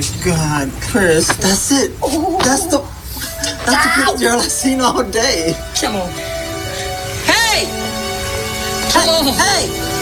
my God, Chris, that's it. That's the picture I've seen all day. Come on. Hey! Come on. Hey!